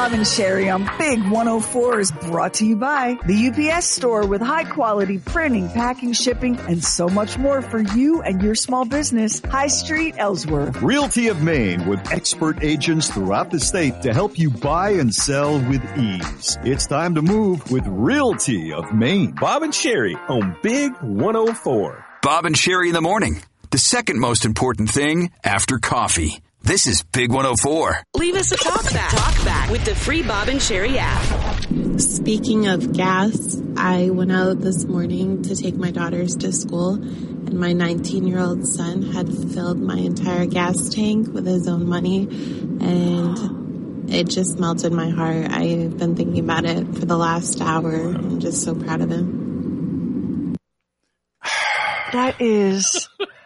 Bob and Sherry on Big 104 is brought to you by the UPS Store with high quality printing, packing, shipping, and so much more for you and your small business. High Street, Ellsworth. Realty of Maine with expert agents throughout the state to help you buy and sell with ease. It's time to move with Realty of Maine. Bob and Sherry on Big 104. Bob and Sherry in the morning. The second most important thing after coffee. This is Big 104. Leave us a talk back with the free Bob and Sherry app. Speaking of gas, I went out this morning to take my daughters to school, and my 19-year-old son had filled my entire gas tank with his own money, and it just melted my heart. I've been thinking about it for the last hour. I'm just so proud of him. That is...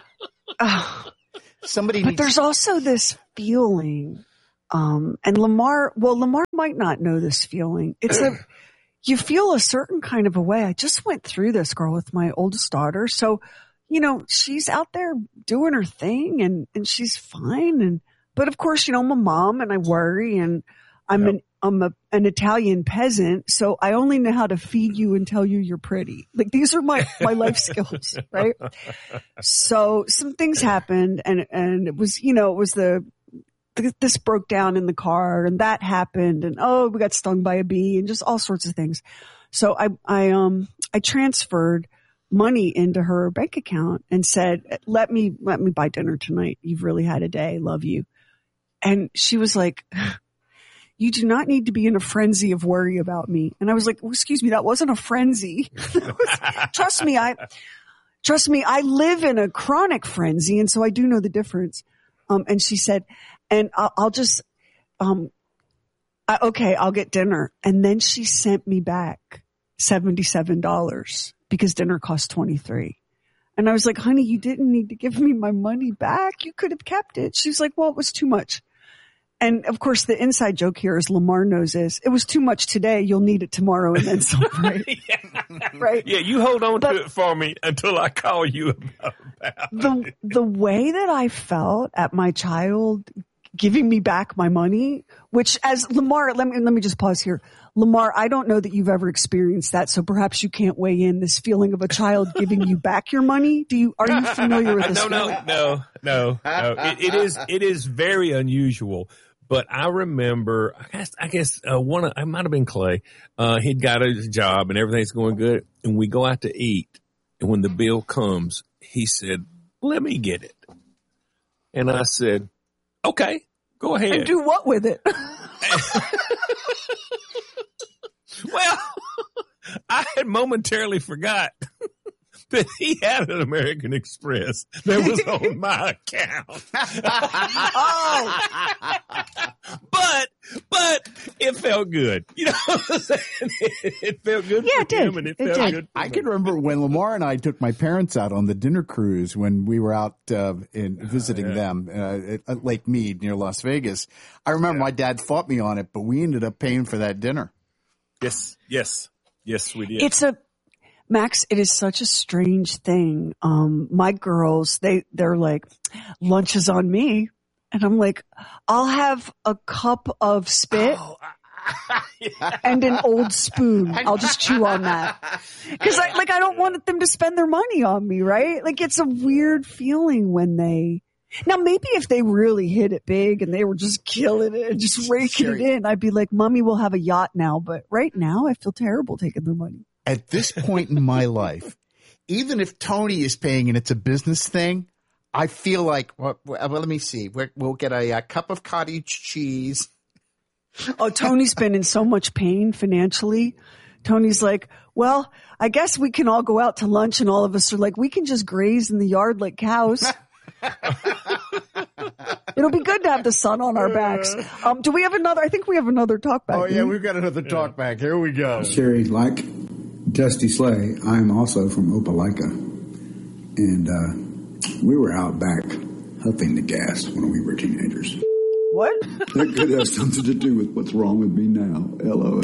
But there's also this feeling, and Lamar might not know this feeling. You feel a certain kind of a way. I just went through this, girl, with my oldest daughter. So, she's out there doing her thing and she's fine. But of course, I'm a mom and I worry, and I'm an Italian peasant. So I only know how to feed you and tell you you're pretty. Like, these are my life skills, right? So some things happened, and it was, this broke down in the car, and that happened, and we got stung by a bee, and just all sorts of things. So I transferred money into her bank account and said, let me buy dinner tonight. You've really had a day. Love you. And she was like, you do not need to be in a frenzy of worry about me. And I was like, excuse me, that wasn't a frenzy. Trust me, I live in a chronic frenzy. And so I do know the difference. And she said, and I'll just, okay, I'll get dinner. And then she sent me back $77 because dinner cost $23. And I was like, honey, you didn't need to give me my money back. You could have kept it. She's like, well, it was too much. And of course, the inside joke here is Lamar knows this. It was too much today. You'll need it tomorrow and then some, right? Right? Yeah, you hold on to it for me until I call you about it. The way that I felt at my child giving me back my money, which as Lamar, let me just pause here. Lamar, I don't know that you've ever experienced that, so perhaps you can't weigh in this feeling of a child giving you back your money. Are you familiar with this? No. It is very unusual. But I remember, I guess it might have been Clay. He'd got a job and everything's going good. And we go out to eat. And when the bill comes, he said, let me get it. And I said, okay, go ahead. And do what with it? Well, I had momentarily forgot that he had an American Express that was on my account. But it felt good. You know what I'm saying? It felt good for him, and it felt good for me. I can remember when Lamar and I took my parents out on the dinner cruise when we were out visiting them at Lake Mead near Las Vegas. I remember my dad fought me on it, but we ended up paying for that dinner. Yes, we did. Max, it is such a strange thing. My girls, they're like, lunch is on me. And I'm like, I'll have a cup of spit and an old spoon. I'll just chew on that. Cause I don't want them to spend their money on me, right? Like, it's a weird feeling when now maybe if they really hit it big and they were just killing it and just raking it in, I'd be like, mommy will have a yacht now. But right now I feel terrible taking their money. At this point in my life, even if Tony is paying and it's a business thing, I feel like, well let me see. We'll get a cup of cottage cheese. Oh, Tony's been in so much pain financially. Tony's like, well, I guess we can all go out to lunch, and all of us are like, we can just graze in the yard like cows. It'll be good to have the sun on our backs. Do we have another? I think we have another talk back. Oh, yeah, we've got another talk back. Here we go. Sherry, like Dusty Slay, I'm also from Opelika. And we were out back huffing the gas when we were teenagers. What? That could have something to do with what's wrong with me now. LOL.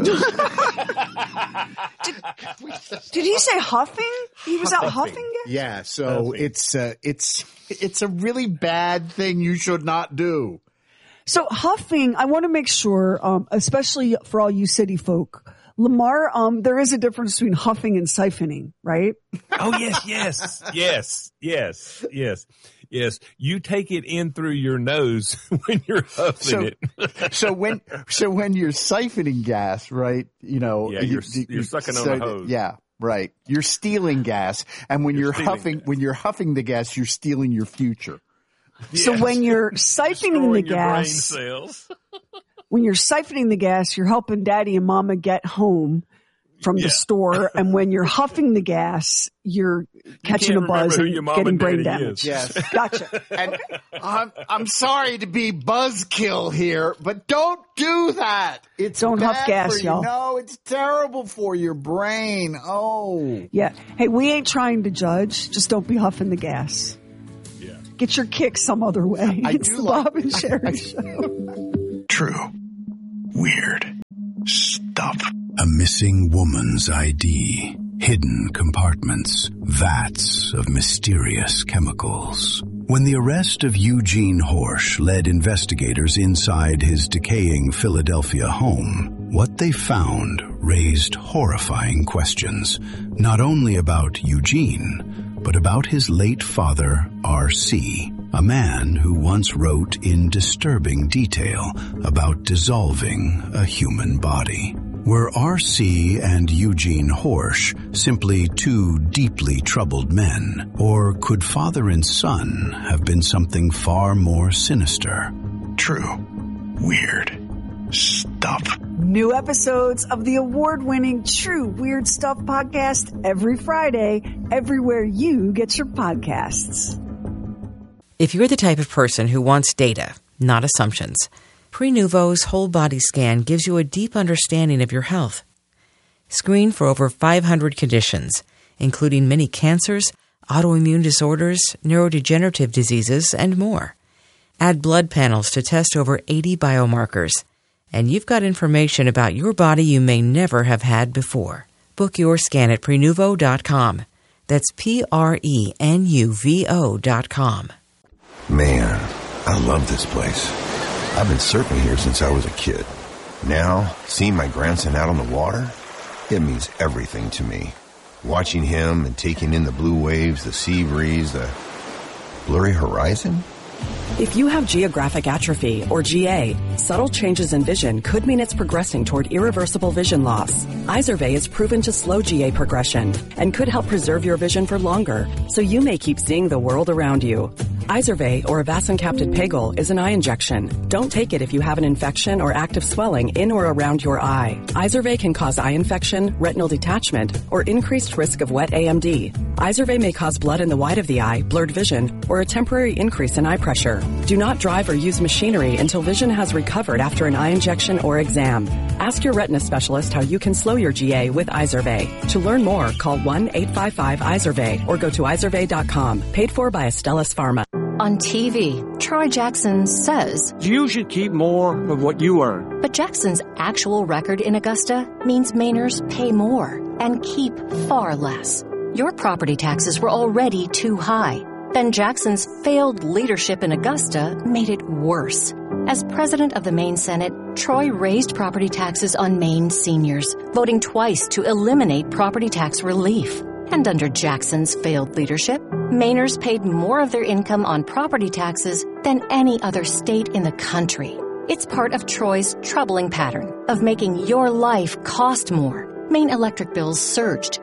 Did he say huffing? He was out huffing? Yeah, so it's a really bad thing you should not do. So huffing, I want to make sure, especially for all you city folk, Lamar, there is a difference between huffing and siphoning, right? Oh, yes. You take it in through your nose when you're huffing it. so when you're siphoning gas, right? You're sucking on the hose. Yeah, right. You're stealing gas, and when you're huffing the gas, you're stealing your future. Yes. So when you're siphoning the gas, when you're siphoning the gas, you're helping Daddy and Mama get home from the store, and when you're huffing the gas, you're catching a buzz and getting brain damage. Yes, gotcha. And I'm sorry to be buzzkill here, but don't do that. Don't huff gas, for you. y'all. No, it's terrible for your brain. Oh, yeah. Hey, we ain't trying to judge. Just don't be huffing the gas. Yeah. Get your kick some other way. It's the Bob and Sherry Show. True. Weird stuff. A missing woman's ID. Hidden compartments. Vats of mysterious chemicals. When the arrest of Eugene Horsch led investigators inside his decaying Philadelphia home, what they found raised horrifying questions, not only about Eugene, but about his late father, R.C., a man who once wrote in disturbing detail about dissolving a human body. Were R.C. and Eugene Horsch simply two deeply troubled men, or could father and son have been something far more sinister? True. Weird stuff. New episodes of the award-winning True Weird Stuff podcast every Friday, everywhere you get your podcasts. If you're the type of person who wants data, not assumptions, Prenuvo's whole body scan gives you a deep understanding of your health. Screen for over 500 conditions, including many cancers, autoimmune disorders, neurodegenerative diseases, and more. Add blood panels to test over 80 biomarkers. And you've got information about your body you may never have had before. Book your scan at Prenuvo.com. That's Prenuvo.com. Man, I love this place. I've been surfing here since I was a kid. Now, seeing my grandson out on the water, it means everything to me. Watching him and taking in the blue waves, the sea breeze, the blurry horizon. If you have geographic atrophy, or GA, subtle changes in vision could mean it's progressing toward irreversible vision loss. Izervay is proven to slow GA progression and could help preserve your vision for longer, so you may keep seeing the world around you. Izervay, or avacincaptad pegol, is an eye injection. Don't take it if you have an infection or active swelling in or around your eye. Izervay can cause eye infection, retinal detachment, or increased risk of wet AMD. Izervay may cause blood in the white of the eye, blurred vision, or a temporary increase in eye pressure. Do not drive or use machinery until vision has recovered after an eye injection or exam. Ask your retina specialist how you can slow your GA with Izervay. To learn more, call 1-855-IZERVAY or go to izervay.com. Paid for by Astellas Pharma. On TV, Troy Jackson says, "You should keep more of what you earn." But Jackson's actual record in Augusta means Mainers pay more and keep far less. Your property taxes were already too high. Then Jackson's failed leadership in Augusta made it worse. As president of the Maine Senate, Troy raised property taxes on Maine seniors, voting twice to eliminate property tax relief. And under Jackson's failed leadership, Mainers paid more of their income on property taxes than any other state in the country. It's part of Troy's troubling pattern of making your life cost more. Maine electric bills surged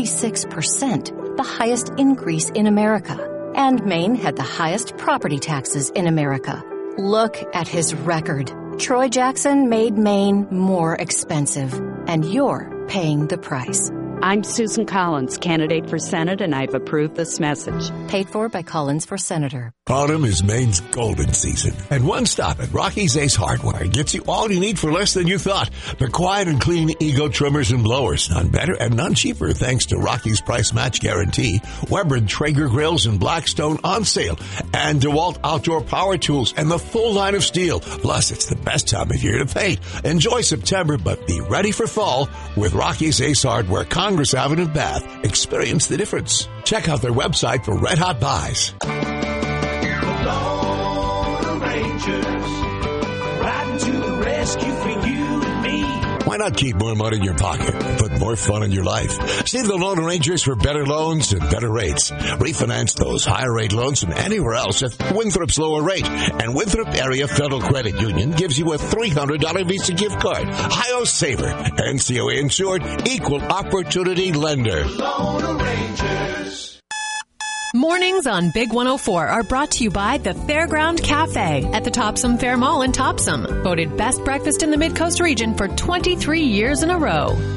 36%, the highest increase in America. And Maine had the highest property taxes in America. Look at his record. Troy Jackson made Maine more expensive, and you're paying the price. I'm Susan Collins, candidate for Senate, and I've approved this message. Paid for by Collins for Senator. Autumn is Maine's golden season, and one stop at Rocky's Ace Hardware gets you all you need for less than you thought. The quiet and clean Ego trimmers and blowers, none better and none cheaper thanks to Rocky's price match guarantee. Weber and Traeger grills and Blackstone on sale, and DeWalt outdoor power tools and the full line of steel. Plus, it's the best time of year to paint. Enjoy September, but be ready for fall with Rocky's Ace Hardware, Congress Avenue, Bath. Experience the difference. Check out their website for red hot buys. The Lone Rangers rescue for you and me. Why not keep more money in your pocket and put more fun in your life? See the Loan Arrangers for better loans and better rates. Refinance those higher rate loans from anywhere else at Winthrop's lower rate. And Winthrop Area Federal Credit Union gives you a $300 Visa gift card. Hi-Yo Saver. NCOA insured, equal opportunity lender. Loan Arrangers. Mornings on Big 104 are brought to you by the Fairground Cafe at the Topsom Fair Mall in Topsom. Voted best breakfast in the Mid-Coast region for 23 years in a row.